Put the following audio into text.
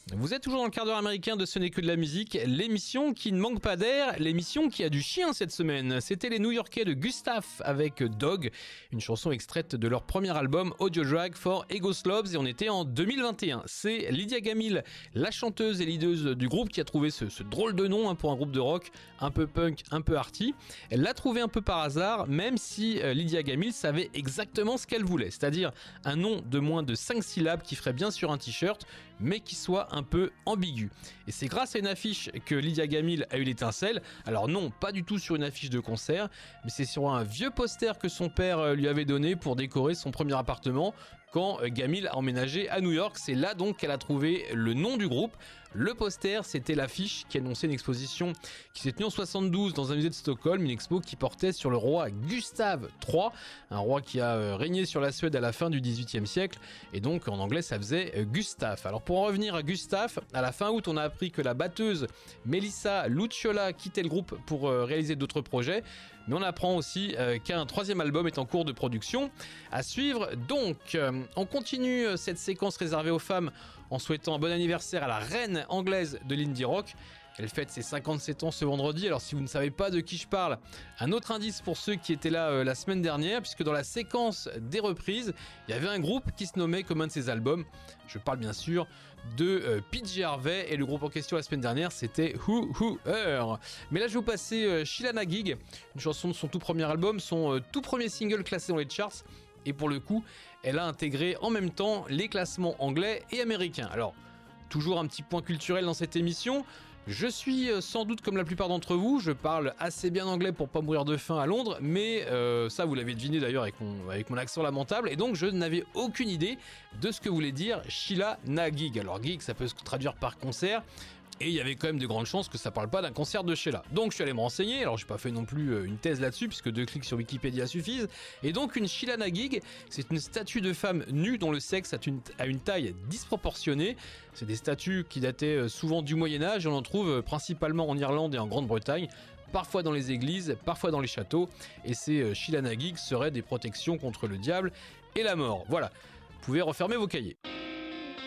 Vous êtes toujours dans le quart d'heure américain de Ce n'est que de la musique, l'émission qui ne manque pas d'air, l'émission qui a du chien cette semaine. C'était les New-Yorkais de Gustaf avec Dog, une chanson extraite de leur premier album Audio Drag for Ego Slobs et on était en 2021. C'est Lydia Gamil, la chanteuse et leaduse du groupe qui a trouvé ce drôle de nom pour un groupe de rock un peu punk, un peu arty. Elle l'a trouvé un peu par hasard, même si Lydia Gamil savait exactement ce qu'elle voulait, c'est-à-dire un nom de moins de 5 syllabes qui ferait bien sur un t-shirt, mais qui soit un peu ambigu. Et c'est grâce à une affiche que Lydia Gamil a eu l'étincelle. Alors non, pas du tout sur une affiche de concert, mais c'est sur un vieux poster que son père lui avait donné pour décorer son premier appartement quand Gamil a emménagé à New York. C'est là donc qu'elle a trouvé le nom du groupe. Le poster, c'était l'affiche qui annonçait une exposition qui s'est tenue en 72 dans un musée de Stockholm, une expo qui portait sur le roi Gustave III, un roi qui a régné sur la Suède à la fin du XVIIIe siècle, et donc en anglais ça faisait Gustaf. Alors pour en revenir à Gustaf, à la fin août on a appris que la batteuse Melissa Lucciola quittait le groupe pour réaliser d'autres projets, mais on apprend aussi qu'un troisième album est en cours de production. À suivre donc, on continue cette séquence réservée aux femmes en souhaitant un bon anniversaire à la reine anglaise de l'indie rock. Elle fête ses 57 ans ce vendredi, alors si vous ne savez pas de qui je parle, un autre indice pour ceux qui étaient là la semaine dernière, puisque dans la séquence des reprises, il y avait un groupe qui se nommait comme un de ses albums. Je parle bien sûr de PJ Harvey, et le groupe en question la semaine dernière c'était Who Her. Mais là je vais vous passer Sheila Na Gig, une chanson de son tout premier album, son tout premier single classé dans les charts, et pour le coup, elle a intégré en même temps les classements anglais et américains. Alors, toujours un petit point culturel dans cette émission. Je suis sans doute comme la plupart d'entre vous, je parle assez bien anglais pour pas mourir de faim à Londres, mais ça vous l'avez deviné d'ailleurs avec mon accent lamentable, et donc je n'avais aucune idée de ce que voulait dire Sheila Na Gig. Alors gig ça peut se traduire par concert, et il y avait quand même de grandes chances que ça parle pas d'un concert de Sheila. Donc je suis allé me renseigner, alors j'ai pas fait non plus une thèse là-dessus, puisque 2 clics sur Wikipédia suffisent. Et donc une Sheila Na Gig, c'est une statue de femme nue dont le sexe a une taille disproportionnée. C'est des statues qui dataient souvent du Moyen-Âge, et on en trouve principalement en Irlande et en Grande-Bretagne, parfois dans les églises, parfois dans les châteaux, et ces Sheila Na Gig seraient des protections contre le diable et la mort. Voilà, vous pouvez refermer vos cahiers.